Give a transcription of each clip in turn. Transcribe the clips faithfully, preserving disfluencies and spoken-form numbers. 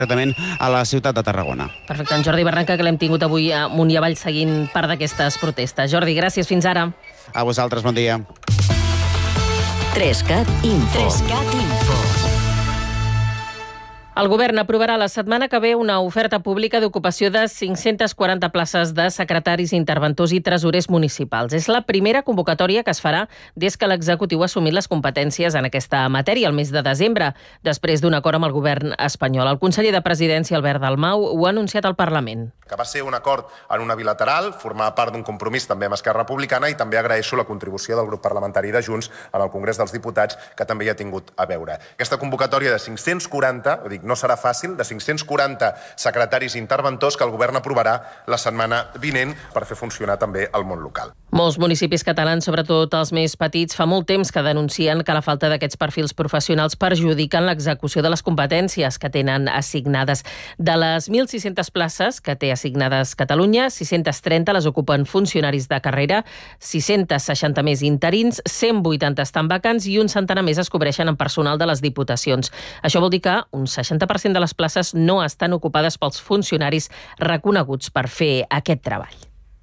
concretament a la ciutat de Tarragona. Perfecte, en Jordi Barranca, que l'hem tingut avui amunt i avall seguint part d'aquestes protestes. Jordi, gràcies, fins ara. A vosaltres, bon dia. tres cat Info. tres cat Info. El govern aprovarà la setmana que ve una oferta pública d'ocupació de cinc-centes quaranta places de secretaris, interventors i tresorers municipals. És la primera convocatòria que es farà des que l'executiu ha assumit les competències en aquesta matèria el mes de desembre, després d'un acord amb el govern espanyol. El conseller de Presidència, Albert Dalmau, ho ha anunciat al Parlament. Que va ser un acord en una bilateral, formar part d'un compromís també amb Esquerra Republicana, i també agraeixo la contribució del grup parlamentari de Junts en el Congrés dels Diputats, que també hi ha tingut a veure. Aquesta convocatòria de cinc-cents quaranta, dic, no serà fàcil, de cinc-cents quaranta secretaris i interventors que el govern aprovarà la setmana vinent per fer funcionar també el món local. Molts municipis catalans, sobretot els més petits, fa molt temps que denuncien que la falta d'aquests perfils professionals perjudiquen l'execució de les competències que tenen assignades. De les mil sis-centes places que té assignades Catalunya, sis-centes trenta les ocupen funcionaris de carrera, sis-centes seixanta més interins, cent vuitanta estan vacants i un centenar més es cobreixen amb personal de les diputacions. Això vol dir que un seixanta per cent de les places no estan ocupades pels funcionaris reconeguts per fer aquest treball.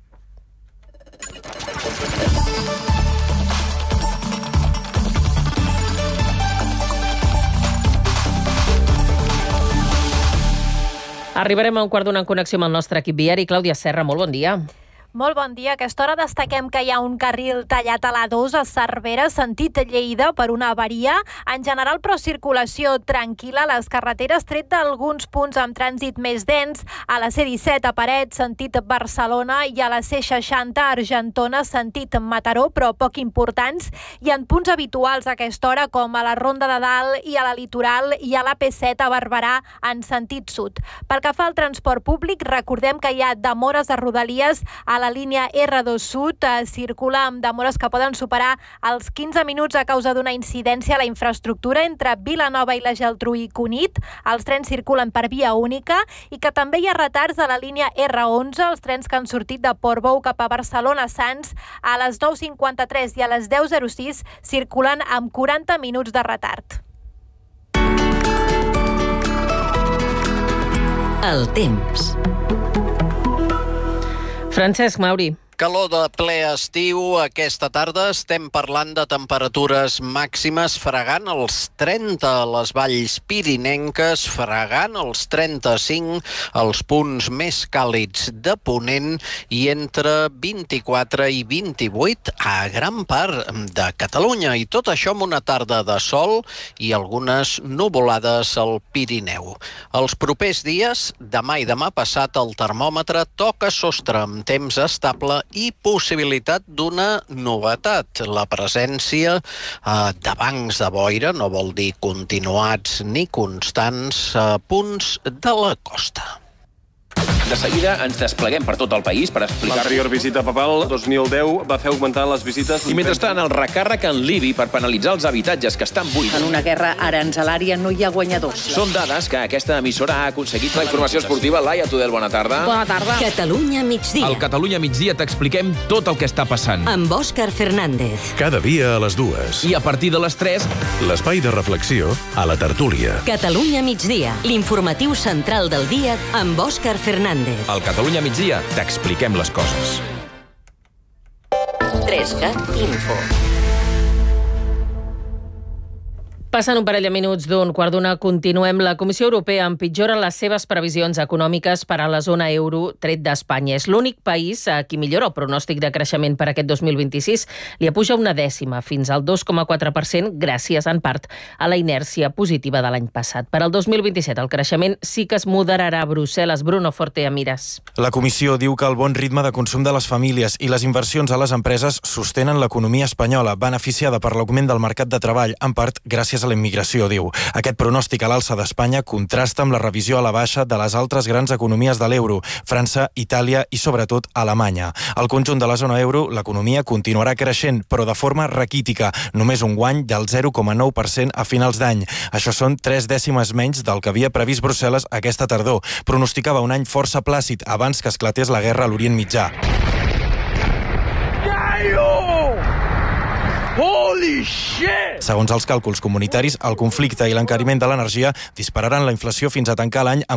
Arribarem a un quart d'una en connexió amb el nostre equip viari. Clàudia Serra, molt bon dia. Molt bon dia. A aquesta hora destaquem que hi ha un carril tallat a la dos a Cervera, sentit Lleida, per una avaria. En general, però, circulació tranquil·la a les carreteres, tret d'alguns punts amb trànsit més dens, a la C disset a Parets, sentit Barcelona, i a la C seixanta a Argentona, sentit Mataró, però poc importants, i en punts habituals a aquesta hora, com a la Ronda de Dalt i a la Litoral i a la P set a Barberà, en sentit sud. Pel que fa al transport públic, recordem que hi ha demores a Rodalies a la línia R dos Sud, eh, circula amb demores que poden superar els quinze minuts a causa d'una incidència a la infraestructura entre Vilanova i la Geltrú i Cunit. Els trens circulen per via única i que també hi ha retards a la línia R onze, els trens que han sortit de Portbou cap a Barcelona-Sants a les nou cinquanta-tres i a les deu zero sis circulen amb quaranta minuts de retard. El temps. Francesc Mauri. Calor de ple estiu. Aquesta tarda estem parlant de temperatures màximes fregant els trenta a les valls pirinenques, fregant els trenta-cinc als punts més càlids de Ponent i entre vint-i-quatre i vint-i-vuit a gran part de Catalunya. I tot això amb una tarda de sol i algunes nuvolades al Pirineu. Els propers dies, demà i demà passat, el termòmetre toca sostre amb temps estable i possibilitat d'una novetat. La presència eh, de bancs de boira, no vol dir continuats ni constants, a punts de la costa. De seguida ens despleguem per tot el país per explicar... L'anterior visita papal, dos mil deu, va fer augmentar les visites... I mentrestant, el recàrrec en l'I B I per penalitzar els habitatges que estan buits. En una guerra aranzelària no hi ha guanyadors. Són dades que aquesta emissora ha aconseguit. La informació esportiva, Laia Tudel, bona tarda. Bona tarda. Catalunya migdia. Al Catalunya migdia t'expliquem tot el que està passant. Amb Òscar Fernández. Cada dia a les dues. I a partir de les tres... l'espai de reflexió a la tertúlia. Catalunya migdia. L'informatiu central del dia amb Òscar Fernández. Al Catalunya migdia t'expliquem les coses. tres cat Info. Passen un parell de minuts d'un quart d'una. Continuem. La Comissió Europea empitjora les seves previsions econòmiques per a la zona euro tret d'Espanya. És l'únic país a qui millora el pronòstic de creixement per aquest dos mil vint-i-sis. Li apuja una dècima, fins al dos coma quatre per cent, gràcies en part a la inèrcia positiva de l'any passat. Per al dos mil vint-i-set el creixement sí que es moderarà a Brussel·les. Bruno Forte Amires. La Comissió diu que el bon ritme de consum de les famílies i les inversions a les empreses sostenen l'economia espanyola, beneficiada per l'augment del mercat de treball, en part gràcies a la immigració, diu. Aquest pronòstic a l'alça d'Espanya contrasta amb la revisió a la baixa de les altres grans economies de l'euro, França, Itàlia i sobretot Alemanya. Al conjunt de la zona euro, l'economia continuarà creixent, però de forma raquítica, només un guany del zero coma nou per cent a finals d'any. Això són tres dècimes menys del que havia previst Brussel·les aquesta tardor. Pronosticava un any força plàcid abans que esclatés la guerra a l'Orient Mitjà. Holy Holy shit! Segons els càlculs comunitaris, el conflicte i l'encariment de l'energia dispararan la inflació fins a tancar l'any amb